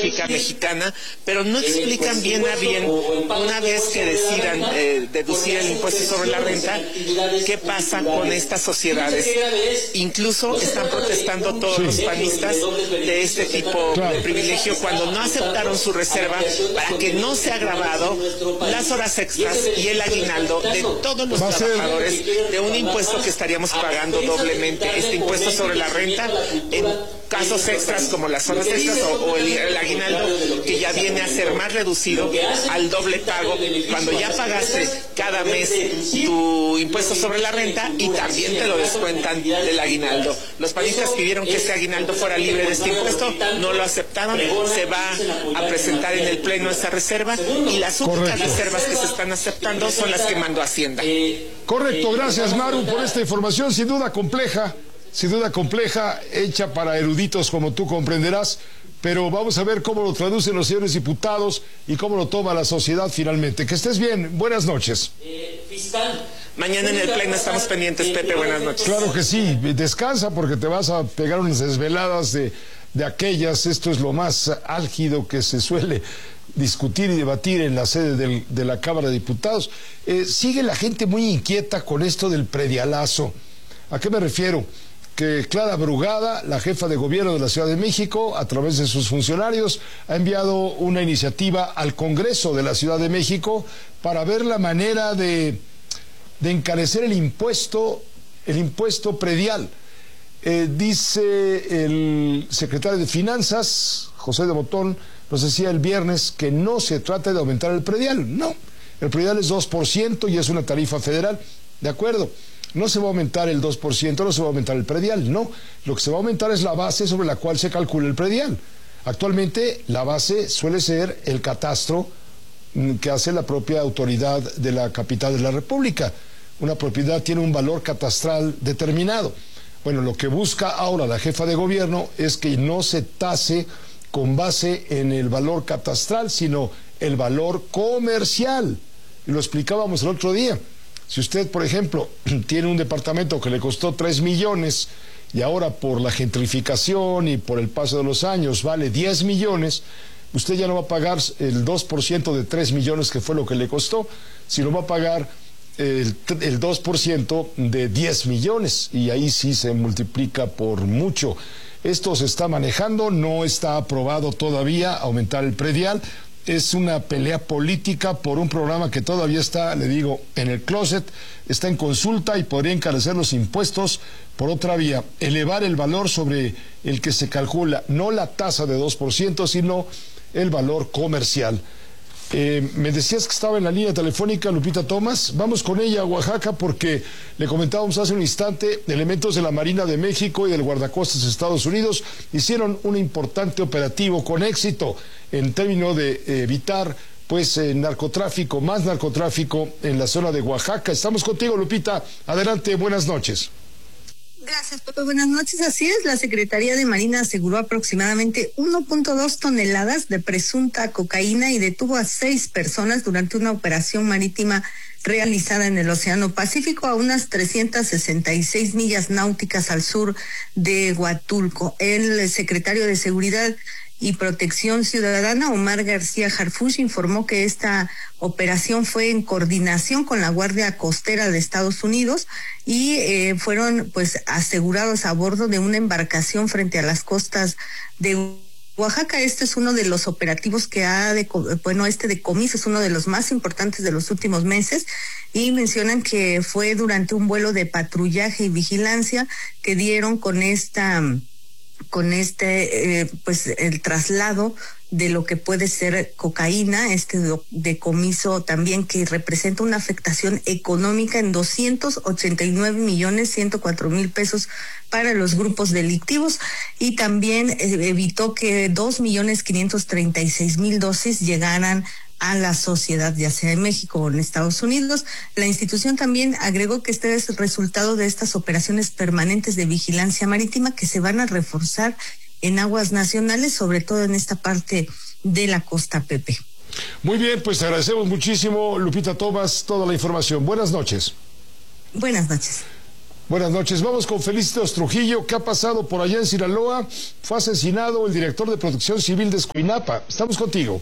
Pacífica Mexicana, pero no explican bien a bien, una vez que decidan deducir el impuesto sobre la renta, qué pasa con estas sociedades. Incluso están protestando todos los panistas de este tipo de privilegio cuando no aceptaron su reserva para que no sea grabado las horas extras y el aguinaldo de todos los trabajadores de un impuesto que estaríamos pagando doblemente, este impuesto sobre la renta en casos extras como las horas extras o el aguinaldo, que ya viene a ser más reducido al doble pago cuando ya pagaste cada mes tu impuesto sobre la renta y también te lo descuentan del aguinaldo. Los panistas pidieron que este aguinaldo fuera libre de este impuesto, no lo aceptaron, se va a presentar en el pleno esa reserva y las únicas reservas que se están aceptando son las que mandó Hacienda. Correcto, gracias Maru por esta información, sin duda compleja, hecha para eruditos como tú comprenderás, pero vamos a ver cómo lo traducen los señores diputados y cómo lo toma la sociedad finalmente. Que estés bien, buenas noches. Mañana en el pleno estamos pendientes, Pepe, buenas noches. Claro que sí, descansa porque te vas a pegar unas desveladas de aquellas. Esto es lo más álgido que se suele discutir y debatir en la sede de la Cámara de Diputados. Sigue la gente muy inquieta con esto del predialazo. ¿A qué me refiero? Que Clara Brugada, la jefa de gobierno de la Ciudad de México, a través de sus funcionarios, ha enviado una iniciativa al Congreso de la Ciudad de México para ver la manera de encarecer el impuesto predial. Dice el secretario de Finanzas, José de Botón, nos decía el viernes que no se trata de aumentar el predial. No, el predial es 2% y es una tarifa federal. De acuerdo. No se va a aumentar el 2%, no se va a aumentar el predial, no. Lo que se va a aumentar es la base sobre la cual se calcula el predial. Actualmente la base suele ser el catastro que hace la propia autoridad de la capital de la República. Una propiedad tiene un valor catastral determinado. Bueno, lo que busca ahora la jefa de gobierno es que no se tase con base en el valor catastral, sino el valor comercial. Y lo explicábamos el otro día. Si usted, por ejemplo, tiene un departamento que le costó 3 millones y ahora por la gentrificación y por el paso de los años vale 10 millones, usted ya no va a pagar el 2% de 3 millones que fue lo que le costó, sino va a pagar el 2% de 10 millones y ahí sí se multiplica por mucho. Esto se está manejando, no está aprobado todavía aumentar el predial. Es una pelea política por un programa que todavía está, le digo, en el closet, está en consulta y podría encarecer los impuestos por otra vía, elevar el valor sobre el que se calcula, no la tasa de 2%, sino el valor comercial. Me decías que estaba en la línea telefónica Lupita Thomas. Vamos con ella a Oaxaca porque le comentábamos hace un instante, elementos de la Marina de México y del Guardacostas de Estados Unidos hicieron un importante operativo con éxito en términos de evitar narcotráfico, más narcotráfico en la zona de Oaxaca. Estamos contigo, Lupita. Adelante, buenas noches. Gracias, Pepe. Buenas noches. Así es, la Secretaría de Marina aseguró aproximadamente 1.2 toneladas de presunta cocaína y detuvo a 6 personas durante una operación marítima realizada en el Océano Pacífico a unas 366 millas náuticas al sur de Huatulco. El secretario de Seguridad y Protección Ciudadana, Omar García Harfuch, informó que esta operación fue en coordinación con la Guardia Costera de Estados Unidos y fueron asegurados a bordo de una embarcación frente a las costas de Oaxaca. Este es uno de los operativos que este decomiso es uno de los más importantes de los últimos meses y mencionan que fue durante un vuelo de patrullaje y vigilancia que dieron con el traslado de lo que puede ser cocaína, este decomiso también que representa una afectación económica en 289.104.000 pesos para los grupos delictivos y también evitó que 2.536.000 dosis llegaran a la sociedad, ya sea en México o en Estados Unidos. La institución también agregó que este es el resultado de estas operaciones permanentes de vigilancia marítima que se van a reforzar en aguas nacionales, sobre todo en esta parte de la costa, Pepe. Muy bien, pues te agradecemos muchísimo, Lupita Thomas, toda la información. Buenas noches. Buenas noches. Buenas noches, vamos con Felicitos Trujillo. ¿Qué ha pasado por allá en Sinaloa? Fue asesinado el director de Protección Civil de Escuinapa. Estamos contigo.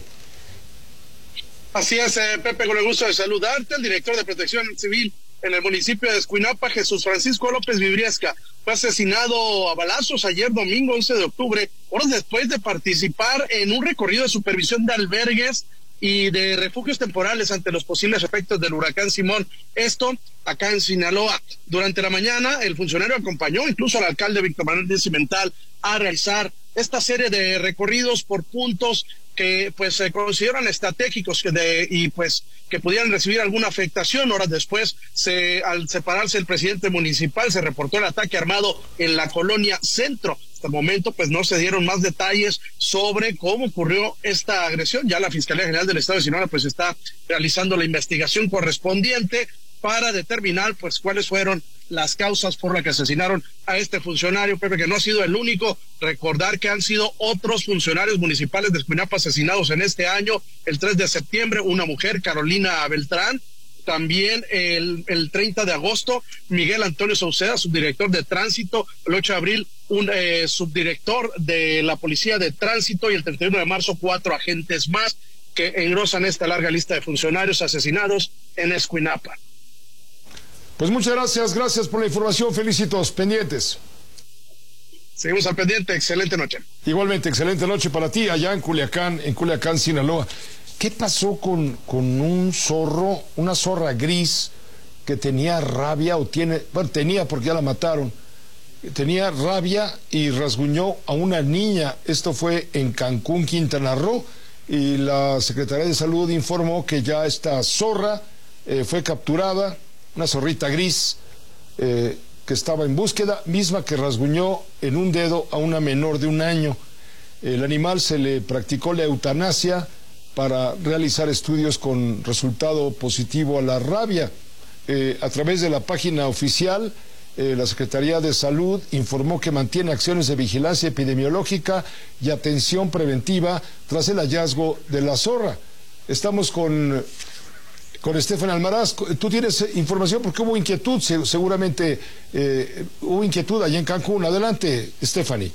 Así es, Pepe, con el gusto de saludarte. El director de Protección Civil en el municipio de Escuinapa, Jesús Francisco López Vibriesca, fue asesinado a balazos ayer domingo 11 de octubre, horas después de participar en un recorrido de supervisión de albergues y de refugios temporales ante los posibles efectos del huracán Simón. Esto acá en Sinaloa. Durante la mañana, el funcionario acompañó incluso al alcalde Víctor Manuel Díaz Cimental a realizar esta serie de recorridos por puntos que pues se consideran estratégicos y pues que pudieran recibir alguna afectación. Horas después, al separarse el presidente municipal, se reportó el ataque armado en la colonia Centro. Hasta el momento pues no se dieron más detalles sobre cómo ocurrió esta agresión. Ya la Fiscalía General del Estado de Sinaloa pues está realizando la investigación correspondiente para determinar pues cuáles fueron las causas por las que asesinaron a este funcionario, Pepe, que no ha sido el único. Recordar que han sido otros funcionarios municipales de Escuinapa asesinados en este año. El 3 de septiembre, una mujer, Carolina Beltrán. También el 30 de agosto, Miguel Antonio Sauceda, subdirector de tránsito. El 8 de abril, un subdirector de la Policía de Tránsito. Y el 31 de marzo, 4 agentes más que engrosan esta larga lista de funcionarios asesinados en Escuinapa. Pues muchas gracias por la información, Felicitos, pendientes. Seguimos al pendiente, excelente noche. Igualmente, excelente noche para ti allá en Culiacán, Sinaloa. ¿Qué pasó con un zorro, una zorra gris que tenía rabia tenía porque ya la mataron? Tenía rabia y rasguñó a una niña. Esto fue en Cancún, Quintana Roo, y la Secretaría de Salud informó que ya esta zorra fue capturada. Una zorrita gris que estaba en búsqueda, misma que rasguñó en un dedo a una menor de 1 año. El animal se le practicó la eutanasia para realizar estudios con resultado positivo a la rabia. A través de la página oficial, la Secretaría de Salud informó que mantiene acciones de vigilancia epidemiológica y atención preventiva tras el hallazgo de la zorra. Estamos con Stephanie Almaraz. Tú tienes información porque hubo inquietud, seguramente hubo inquietud allá en Cancún. Adelante, Stephanie.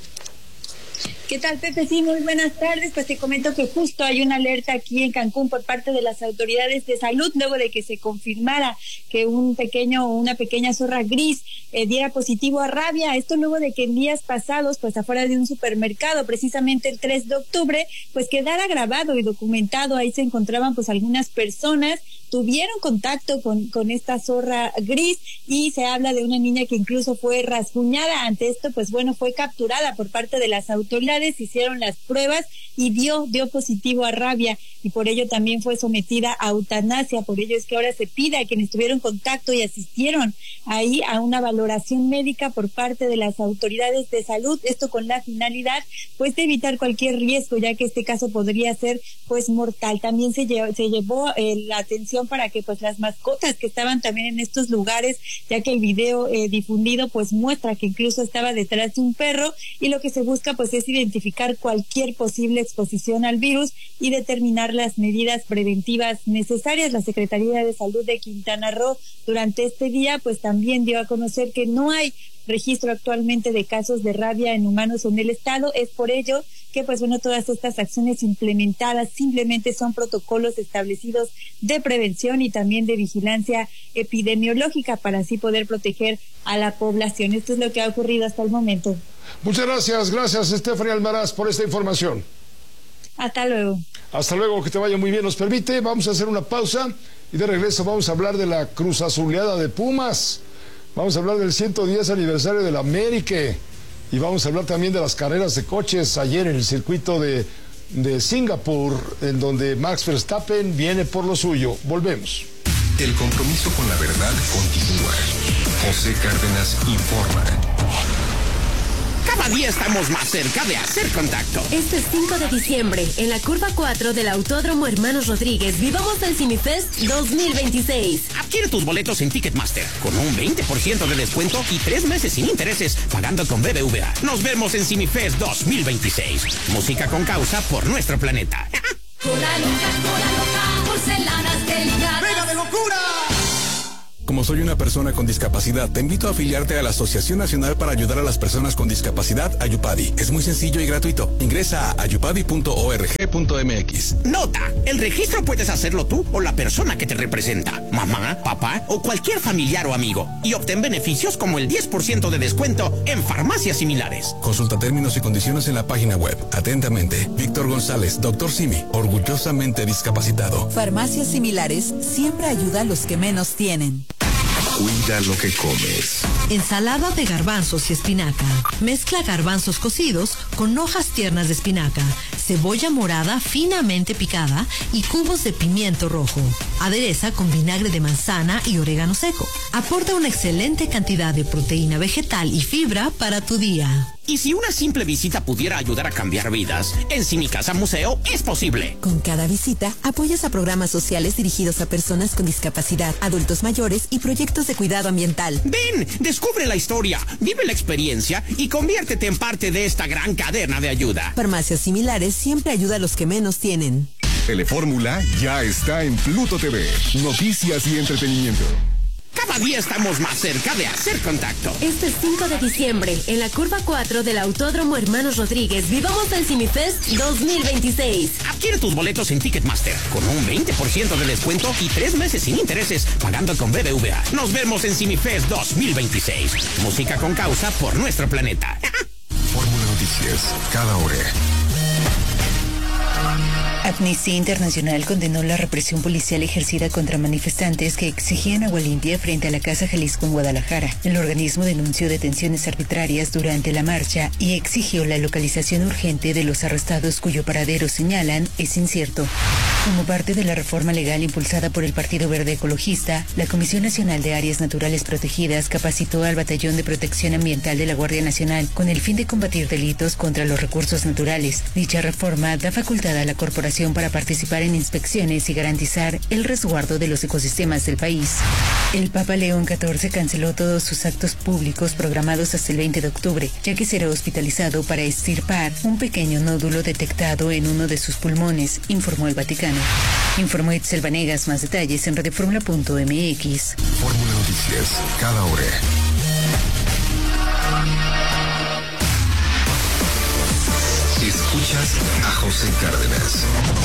¿Qué tal, Pepe? Sí, muy buenas tardes. Pues te comento que justo hay una alerta aquí en Cancún por parte de las autoridades de salud luego de que se confirmara que una pequeña zorra gris diera positivo a rabia. Esto luego de que en días pasados, pues afuera de un supermercado, precisamente el 3 de octubre, pues quedara grabado y documentado. Ahí se encontraban pues algunas personas, tuvieron contacto con esta zorra gris y se habla de una niña que incluso fue rasguñada. Ante esto, pues bueno, fue capturada por parte de las autoridades, hicieron las pruebas y dio positivo a rabia y por ello también fue sometida a eutanasia. Por ello es que ahora se pide a quienes tuvieron contacto y asistieron ahí a una valoración médica por parte de las autoridades de salud, esto con la finalidad pues de evitar cualquier riesgo, ya que este caso podría ser pues mortal. También se llevó la atención para que pues las mascotas que estaban también en estos lugares, ya que el video difundido pues muestra que incluso estaba detrás de un perro, y lo que se busca pues es identificar cualquier posible exposición al virus y determinar las medidas preventivas necesarias. La Secretaría de Salud de Quintana Roo durante este día pues también dio a conocer que no hay registro actualmente de casos de rabia en humanos en el estado. Es por ello que pues bueno, todas estas acciones implementadas simplemente son protocolos establecidos de prevención y también de vigilancia epidemiológica para así poder proteger a la población. Esto es lo que ha ocurrido hasta el momento. Muchas gracias Stephanie Almaraz por esta información. Hasta luego. Hasta luego, que te vaya muy bien. Nos permite, vamos a hacer una pausa y de regreso vamos a hablar de la Cruz Azuleada de Pumas. Vamos a hablar del 110 aniversario del América y vamos a hablar también de las carreras de coches ayer en el circuito de Singapur, en donde Max Verstappen viene por lo suyo. Volvemos. El compromiso con la verdad continúa. José Cárdenas informa. Cada día estamos más cerca de hacer contacto. Este 5 de diciembre, en la curva 4 del Autódromo Hermanos Rodríguez, vivamos el CineFest 2026. Adquiere tus boletos en Ticketmaster con un 20% de descuento y 3 meses sin intereses, pagando con BBVA. Nos vemos en CineFest 2026. Música con causa por nuestro planeta. Cola loca, porcelanas delicadas. ¡Venga de locura! Como soy una persona con discapacidad, te invito a afiliarte a la Asociación Nacional para Ayudar a las Personas con Discapacidad, Ayupadi. Es muy sencillo y gratuito. Ingresa a ayupadi.org.mx. Nota, el registro puedes hacerlo tú o la persona que te representa, mamá, papá o cualquier familiar o amigo, y obtén beneficios como el 10% de descuento en farmacias similares. Consulta términos y condiciones en la página web. Atentamente, Víctor González, Dr. Simi, orgullosamente discapacitado. Farmacias similares siempre ayuda a los que menos tienen. Cuida lo que comes. Ensalada de garbanzos y espinaca. Mezcla garbanzos cocidos con hojas tiernas de espinaca, cebolla morada finamente picada y cubos de pimiento rojo. Adereza con vinagre de manzana y orégano seco. Aporta una excelente cantidad de proteína vegetal y fibra para tu día. Y si una simple visita pudiera ayudar a cambiar vidas, en Mi Casa Museo es posible. Con cada visita, apoyas a programas sociales dirigidos a personas con discapacidad, adultos mayores y proyectos de cuidado ambiental. Ven, descubre la historia, vive la experiencia y conviértete en parte de esta gran cadena de ayuda. Farmacias similares siempre ayuda a los que menos tienen. Telefórmula ya está en Pluto TV. Noticias y entretenimiento. Cada día estamos más cerca de hacer contacto. Este 5 de diciembre, en la curva 4 del Autódromo Hermanos Rodríguez, vivamos el CimiFest 2026. Adquiere tus boletos en Ticketmaster con un 20% de descuento y 3 meses sin intereses pagando con BBVA. Nos vemos en CimiFest 2026. Música con causa por nuestro planeta. Fórmula Noticias, cada hora. Amnistía Internacional condenó la represión policial ejercida contra manifestantes que exigían agua limpia frente a la Casa Jalisco en Guadalajara. El organismo denunció detenciones arbitrarias durante la marcha y exigió la localización urgente de los arrestados cuyo paradero señalan es incierto. Como parte de la reforma legal impulsada por el Partido Verde Ecologista, la Comisión Nacional de Áreas Naturales Protegidas capacitó al Batallón de Protección Ambiental de la Guardia Nacional con el fin de combatir delitos contra los recursos naturales. Dicha reforma da facultad a la corporación para participar en inspecciones y garantizar el resguardo de los ecosistemas del país. El Papa León XIV canceló todos sus actos públicos programados hasta el 20 de octubre, ya que será hospitalizado para extirpar un pequeño nódulo detectado en uno de sus pulmones, informó el Vaticano. Informó Itzel Vanegas, más detalles en radioformula.mx. Fórmula Noticias, cada hora. Escuchas a José Cárdenas.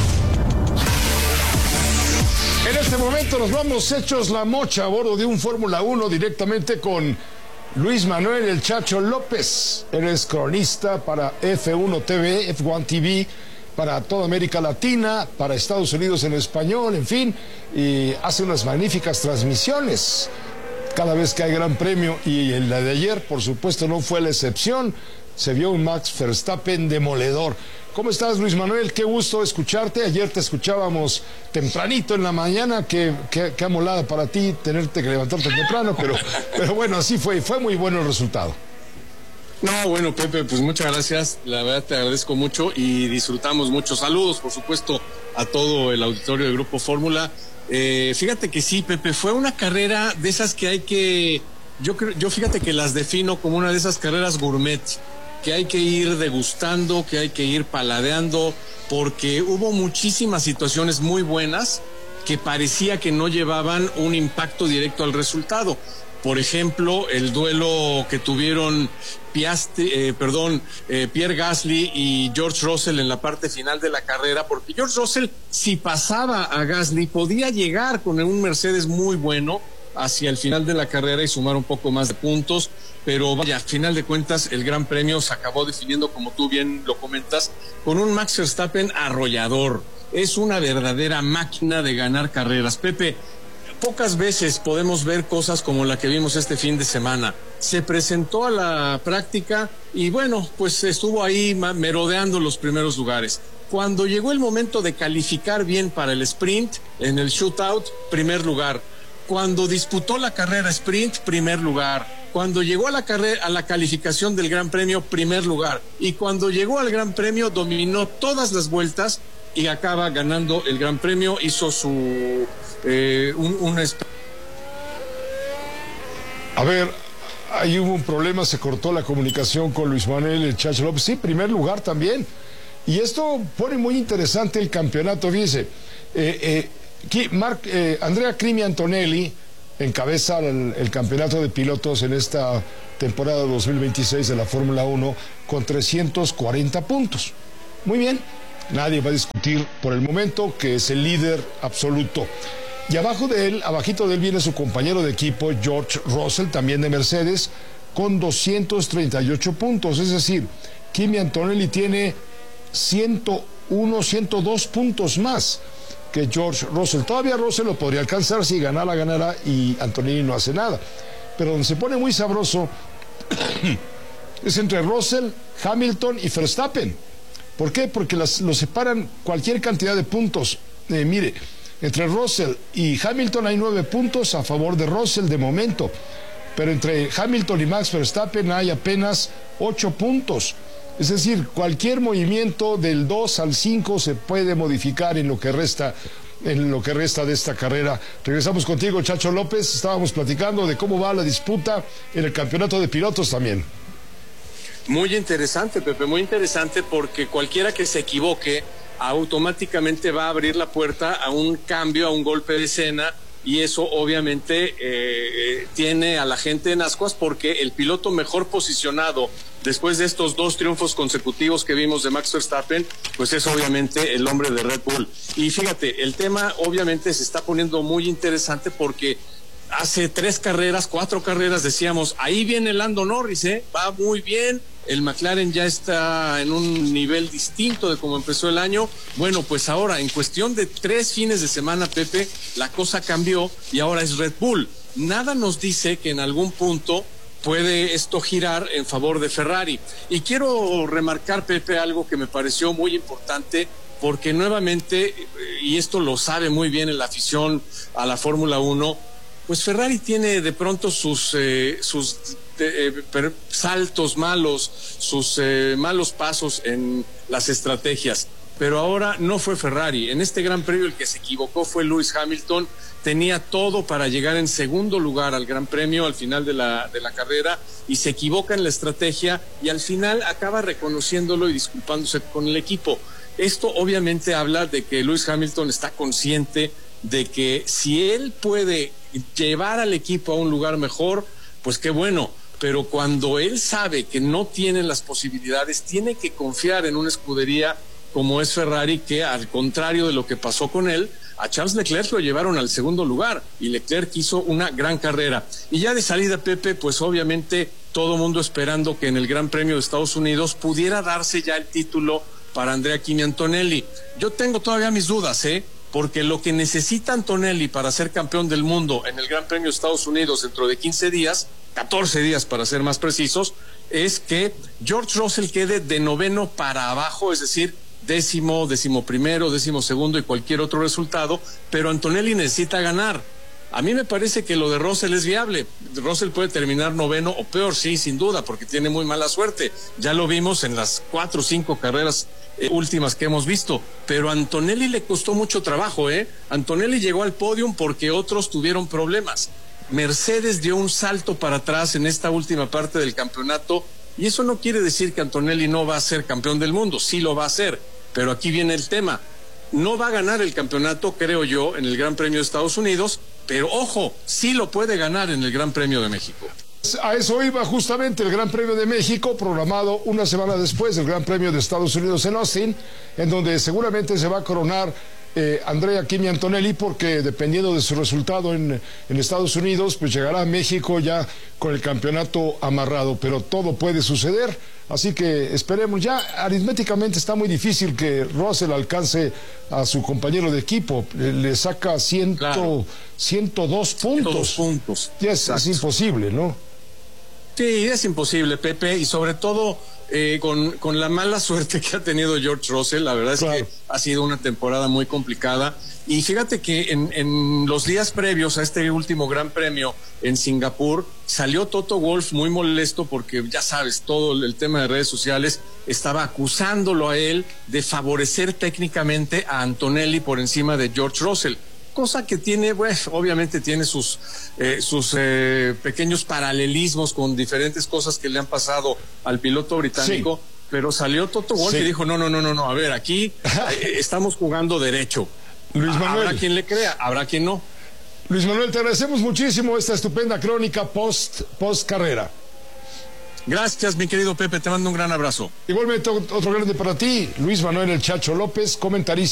En este momento nos vamos hechos la mocha a bordo de un Fórmula 1 directamente con Luis Manuel El Chacho López. Él es cronista para F1 TV, F1 TV, para toda América Latina, para Estados Unidos en español, en fin, y hace unas magníficas transmisiones cada vez que hay gran premio, y en la de ayer, por supuesto, no fue la excepción. Se vio un Max Verstappen demoledor. ¿Cómo estás, Luis Manuel? Qué gusto escucharte. Ayer te escuchábamos tempranito en la mañana. Qué amolada para ti tenerte que levantarte temprano, pero bueno, así fue. Fue muy bueno el resultado. No, bueno, Pepe, pues muchas gracias. La verdad te agradezco mucho y disfrutamos mucho. Saludos, por supuesto, a todo el auditorio del Grupo Fórmula. Fíjate que sí, Pepe, fue una carrera de esas que hay que... Yo fíjate que las defino como una de esas carreras gourmet, que hay que ir degustando, que hay que ir paladeando, porque hubo muchísimas situaciones muy buenas que parecía que no llevaban un impacto directo al resultado. Por ejemplo, el duelo que tuvieron Pierre Gasly y George Russell en la parte final de la carrera, porque George Russell, si pasaba a Gasly, podía llegar con un Mercedes muy bueno hacia el final de la carrera y sumar un poco más de puntos, pero vaya, a final de cuentas el Gran Premio se acabó definiendo, como tú bien lo comentas, con un Max Verstappen arrollador. Es una verdadera máquina de ganar carreras. Pepe, pocas veces podemos ver cosas como la que vimos este fin de semana. Se presentó a la práctica y bueno, pues estuvo ahí merodeando los primeros lugares. Cuando llegó el momento de calificar bien para el sprint, en el shootout, primer lugar. Cuando disputó la carrera sprint, primer lugar. Cuando llegó a la calificación del Gran Premio, primer lugar. Y cuando llegó al Gran Premio, dominó todas las vueltas y acaba ganando el Gran Premio. Hizo su... A ver, ahí hubo un problema, se cortó la comunicación con Luis Manuel El Chacho López. Sí, primer lugar también. Y esto pone muy interesante el campeonato, fíjese. Andrea Crimi Antonelli encabeza el campeonato de pilotos en esta temporada 2026 de la Fórmula 1 con 340 puntos. Muy bien, nadie va a discutir por el momento que es el líder absoluto. Y abajito de él viene su compañero de equipo, George Russell, también de Mercedes, con 238 puntos. Es decir, Kimi Antonelli tiene 102 puntos más que George Russell. Todavía Russell lo podría alcanzar, si ganara, y Antonelli no hace nada. Pero donde se pone muy sabroso es entre Russell, Hamilton y Verstappen. ¿Por qué? Porque los separan cualquier cantidad de puntos. Mire, entre Russell y Hamilton hay 9 puntos a favor de Russell de momento, pero entre Hamilton y Max Verstappen hay apenas 8 puntos. Es decir, cualquier movimiento del 2 al 5 se puede modificar en lo que resta de esta carrera. Regresamos contigo, Chacho López. Estábamos platicando de cómo va la disputa en el campeonato de pilotos también. Muy interesante, Pepe, muy interesante, porque cualquiera que se equivoque automáticamente va a abrir la puerta a un cambio, a un golpe de escena, y eso obviamente tiene a la gente en ascuas, porque el piloto mejor posicionado después de estos 2 triunfos consecutivos que vimos de Max Verstappen, pues es obviamente el hombre de Red Bull. Y fíjate, el tema obviamente se está poniendo muy interesante, porque hace 4 carreras decíamos, ahí viene Lando Norris, va muy bien, el McLaren ya está en un nivel distinto de cómo empezó el año. Bueno, pues ahora, en cuestión de 3 fines de semana, Pepe, la cosa cambió y ahora es Red Bull. Nada nos dice que en algún punto puede esto girar en favor de Ferrari. Y quiero remarcar, Pepe, algo que me pareció muy importante, porque nuevamente, y esto lo sabe muy bien en la afición a la Fórmula 1, pues Ferrari tiene de pronto sus saltos malos, sus malos pasos en las estrategias. Pero ahora no fue Ferrari. En este Gran Premio el que se equivocó fue Lewis Hamilton. Tenía todo para llegar en segundo lugar al Gran Premio al final de la carrera, y se equivoca en la estrategia y al final acaba reconociéndolo y disculpándose con el equipo. Esto obviamente habla de que Lewis Hamilton está consciente de que si él puede llevar al equipo a un lugar mejor, pues qué bueno, pero cuando él sabe que no tiene las posibilidades, tiene que confiar en una escudería como es Ferrari, que al contrario de lo que pasó con él, a Charles Leclerc lo llevaron al segundo lugar y Leclerc hizo una gran carrera. Y ya de salida, Pepe, pues obviamente todo mundo esperando que en el Gran Premio de Estados Unidos pudiera darse ya el título para Andrea Kimi Antonelli. Yo tengo todavía mis dudas, porque lo que necesita Antonelli para ser campeón del mundo en el Gran Premio de Estados Unidos dentro de 15 días, 14 días para ser más precisos, es que George Russell quede de 9º para abajo, es decir, 10º, 11º, 12º y cualquier otro resultado, pero Antonelli necesita ganar. A mí me parece que lo de Russell es viable. Russell puede terminar 9º o peor, sí, sin duda, porque tiene muy mala suerte. Ya lo vimos en las 4 o 5 carreras últimas que hemos visto, pero a Antonelli le costó mucho trabajo, Antonelli llegó al podium porque otros tuvieron problemas. Mercedes dio un salto para atrás en esta última parte del campeonato, y eso no quiere decir que Antonelli no va a ser campeón del mundo, sí lo va a ser, pero aquí viene el tema. No va a ganar el campeonato, creo yo, en el Gran Premio de Estados Unidos, pero ojo, sí lo puede ganar en el Gran Premio de México. A eso iba justamente el Gran Premio de México, programado una semana después del Gran Premio de Estados Unidos en Austin, en donde seguramente se va a coronar Andrea Kimi Antonelli, porque dependiendo de su resultado en Estados Unidos, pues llegará a México ya con el campeonato amarrado, pero todo puede suceder, así que esperemos. Ya aritméticamente está muy difícil que Russell alcance a su compañero de equipo, le saca 102 puntos. 102 puntos. Ya es imposible, ¿no? Sí, es imposible, Pepe, y sobre todo con la mala suerte que ha tenido George Russell. La verdad es que ha sido una temporada muy complicada. Y fíjate que en los días previos a este último Gran Premio en Singapur, salió Toto Wolff muy molesto porque, ya sabes, todo el tema de redes sociales estaba acusándolo a él de favorecer técnicamente a Antonelli por encima de George Russell. Cosa que tiene, pues, obviamente tiene sus pequeños paralelismos con diferentes cosas que le han pasado al piloto británico, pero salió Toto Wolff y dijo, no, a ver, aquí estamos jugando derecho. Luis Manuel. Habrá quien le crea, habrá quien no. Luis Manuel, te agradecemos muchísimo esta estupenda crónica post carrera. Gracias, mi querido Pepe, te mando un gran abrazo. Igualmente otro grande para ti, Luis Manuel El Chacho López, comentarista.